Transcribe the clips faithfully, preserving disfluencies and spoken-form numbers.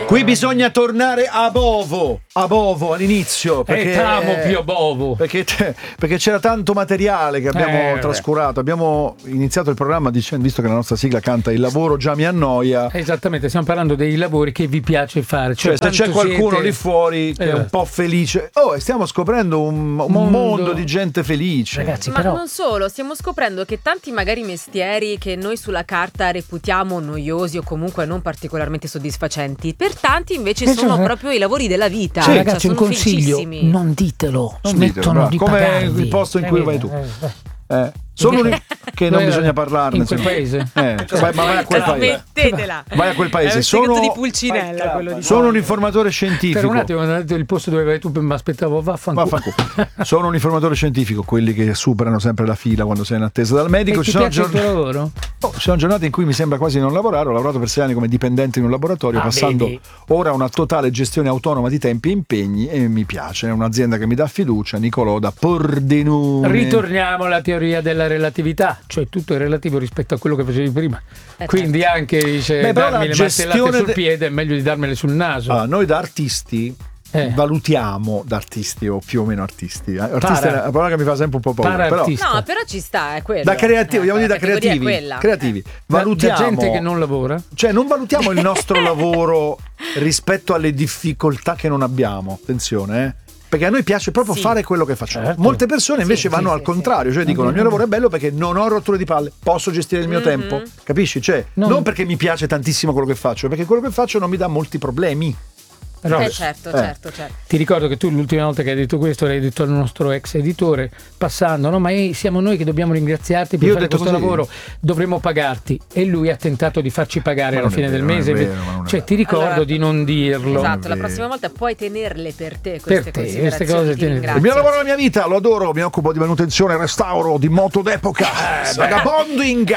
Qui bisogna tornare a Bovo, a Bovo all'inizio, perché, eh, t'amo più a Bovo. Perché, te, perché c'era tanto materiale che abbiamo eh, trascurato. Abbiamo iniziato il programma dicendo, visto che la nostra sigla canta Il lavoro già mi annoia. Esattamente, stiamo parlando dei lavori che vi piace fare. Cioè, se c'è qualcuno siete... lì fuori che eh. è un po' felice, oh, stiamo scoprendo un, un mondo. mondo di gente felice. Ragazzi, ma però... non solo, stiamo scoprendo che tanti magari mestieri che noi sulla carta reputiamo noiosi o comunque non particolarmente soddisfacenti, per tanti invece Eh, sono cioè, proprio i lavori della vita. Sì, cioè, ragazzi, un sono consiglio: felicissimi. non ditelo, Non smettono ditelo, di come pagarvi. il posto in cui vai tu. Eh, eh. Eh, sono un... che non Eh, bisogna parlarne in quel insomma. paese. Eh, vai, ma vai a quel paese. Smettetela. Vai a quel paese. È un Sono segreto di Pulcinella quello di Sono un informatore scientifico. Per un attimo mi hanno detto il posto dove vai tu, mi aspettavo vaffanculo. Vaffanculo. Sono un informatore scientifico, quelli che superano sempre la fila quando sei in attesa dal medico. E Ci ti sono, piace il giorn- tuo lavoro? oh, ci sono giornate in cui mi sembra quasi non lavorare. Ho lavorato per sei anni come dipendente in un laboratorio, Ah, passando vedi. ora a una totale gestione autonoma di tempi e impegni, e mi piace. È un'azienda che mi dà fiducia. Nicolò da Pordenone. Ritorniamo alla teoria della relatività, cioè tutto è relativo rispetto a quello che facevi prima. Eh, Quindi anche dice, Beh, però darmi la le martellate gestione sul de- piede è meglio di darmele sul naso. Ah, noi da artisti Eh. valutiamo, da artisti o più o meno artisti. eh. Artista Para. è una parola che mi fa sempre un po' paura. Però, Para-artista. No, però ci sta, è quello. da creativi, Eh, vogliamo dire da la categoria è creativi. quella. Creativi. Da- da Valutiamo. gente che non lavora. Cioè, non valutiamo il nostro lavoro rispetto alle difficoltà che non abbiamo. Attenzione, eh. Perché a noi piace proprio Sì. fare quello che facciamo. Certo. Molte persone invece Sì, vanno sì, al sì, contrario, cioè dicono: il mio lavoro è bello perché non ho rotture di palle, posso gestire il mio Mhm. tempo. Capisci? Cioè, No. non perché mi piace tantissimo quello che faccio, perché quello che faccio non mi dà molti problemi. Però Eh certo, Eh. certo, certo. ti ricordo che tu l'ultima volta che hai detto questo l'hai detto al nostro ex editore, passando, no? Ma eh, siamo noi che dobbiamo ringraziarti per Io ho fare detto questo così. lavoro, dovremmo pagarti. E lui ha tentato di farci pagare Ma alla non è fine del vero, non è mese. vero, ma non è Cioè, vero. ti ricordo Allora, di non dirlo. Esatto, la vero. prossima volta puoi tenerle per te queste Per te, queste considerazioni, cose ti tieni- ringrazio. Il mio lavoro è la mia vita, lo adoro, mi occupo di manutenzione e restauro di moto d'epoca. Vagabonding.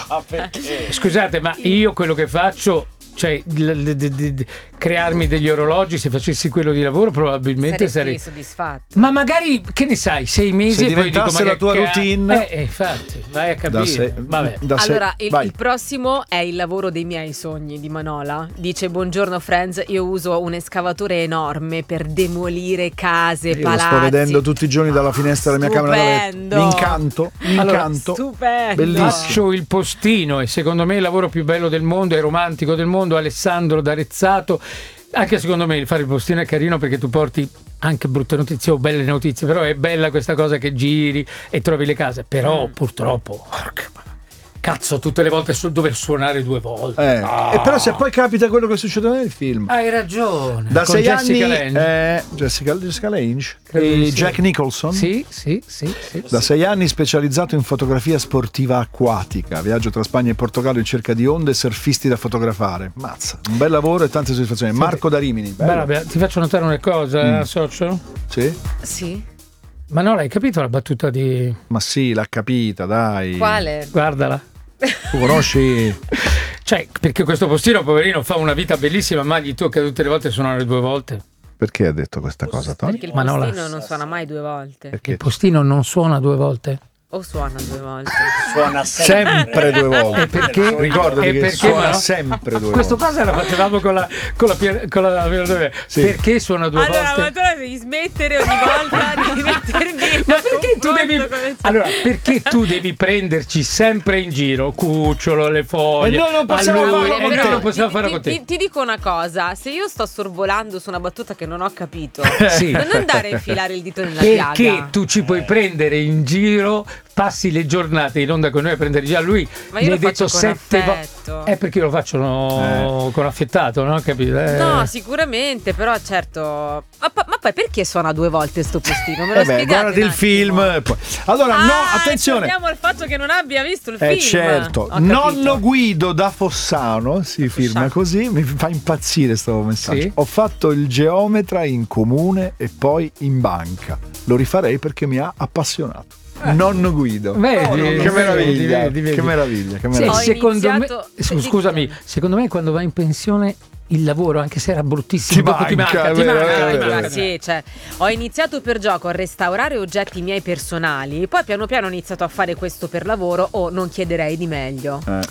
Scusate, ma io quello che faccio, cioè l- l- d- d- d- crearmi degli orologi, se facessi quello di lavoro probabilmente Saresti sarei. soddisfatto. Ma magari, che ne sai, sei mesi Se e poi dico, diventasse ma la che tua ca- routine- Eh, eh, infatti, vai a Da capire. se- Vabbè. da se- Allora, il, vai. il prossimo è il lavoro dei miei sogni di Manola. Dice: buongiorno friends, io uso un escavatore enorme per demolire case, Io lo palazzi. sto vedendo tutti i giorni dalla finestra della mia camera da letto. Stupendo. L'incanto, l'incanto. Stupendo. Bellissimo. Faccio il postino e secondo me il lavoro più bello del mondo e romantico del mondo. Alessandro d'Arezzato. Anche secondo me fare il postino è carino perché tu porti anche brutte notizie o belle notizie, però è bella questa cosa che giri e trovi le case. Però purtroppo, porca, cazzo, tutte le volte su- dover suonare due volte. Eh, Ah. E però se poi capita quello che succede nel film. Hai ragione. Da Con sei Jessica anni Lange. eh, Jessica, Jessica Lange Credo e di sì. Jack Nicholson. Sì, sì, sì, sì. Da sei anni specializzato in fotografia sportiva acquatica. Viaggio tra Spagna e Portogallo in cerca di onde e surfisti da fotografare. Mazza, un bel lavoro e tante soddisfazioni. Marco da Rimini. bello. Beh, ti faccio notare una cosa, Mm. socio. Sì? Sì. Ma no, l'hai capito la battuta di... Ma sì, l'ha capita, dai. Quale? Guardala. Tu conosci? Cioè, perché questo postino, poverino, fa una vita bellissima, ma gli tocca tutte le volte suonare due volte. Perché ha detto questa cosa, Tony? Perché il Manola. postino non suona mai due volte. Il Perché postino non suona due volte. O suona due volte. Suona sempre. sempre due volte. E perché? Ricordati E che perché, suona ma no? sempre due Questo volte. cosa la facevamo con la con la, pia- con la Sì. perché suona due Allora, ma volte? tu devi smettere ogni volta di mettermi Ma a perché tu devi confronto con- allora perché tu devi prenderci sempre in giro Cucciolo, le foglie E noi non possiamo a lui, farlo e con noi te. non possiamo ti, farlo ti- con te. ti- ti dico una cosa, se io sto sorvolando su una battuta che non ho capito, Sì. non andare a infilare il dito nella Perché piaga. tu ci puoi prendere in giro, passi le giornate in onda con noi a prendere già lui. Ma io mi lo hai detto faccio con sette affetto. volte. È perché io lo faccio no, con affettato, no? Capito? Eh. No, sicuramente, però certo. Ma, pa- ma poi perché suona due volte sto postino? Me lo Eh beh, spiegate guardati un il film. attimo? e poi- Allora, Ah, no, attenzione. torniamo al fatto che non abbia visto il Eh film. certo, Ho capito. nonno Guido da Fossano si firma così, mi fa impazzire sto messaggio. Sì. Ho fatto il geometra in comune e poi in banca. Lo rifarei perché mi ha appassionato. Nonno Guido. Vedi, Oh, vedi, che meraviglia, vedi, vedi. che meraviglia, che Sì, meraviglia. Ho secondo iniziato- me, scu- scusami, secondo me quando vai in pensione il lavoro, anche se era bruttissimo, Ti dopo ti manca, manca, è ti vero, manca, è vero, ti è vero. manca. Ma sì, cioè, ho iniziato per gioco a restaurare oggetti miei personali, poi piano piano ho iniziato a fare questo per lavoro o non chiederei di meglio. Eh.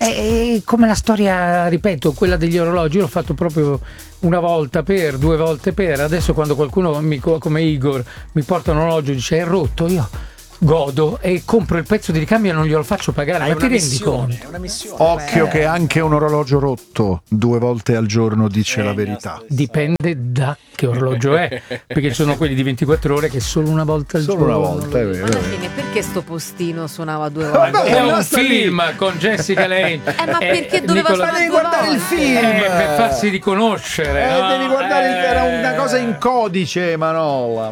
È come la storia, ripeto, quella degli orologi. Io l'ho fatto proprio una volta per, due volte per. Adesso quando qualcuno mi, come Igor mi porta un orologio e dice è rotto, io godo e compro il pezzo di ricambio e non glielo faccio pagare. Ma ti rendi conto? È una missione. Occhio che anche un orologio rotto due volte al giorno dice Eh, la no, verità. sto- Dipende da che orologio è, perché ci sono quelli di ventiquattro ore che solo una volta al Solo giorno. una volta, è vero. Alla è vero. fine perché sto postino suonava due Vabbè, volte? È un basta lì. film con Jessica Lange. Eh, ma perché Eh, doveva Nicola- Ma suonare devi due guardare il volte? film Eh, per farsi riconoscere. Eh, no? devi guardare il- era una Eh. cosa in codice, Manola.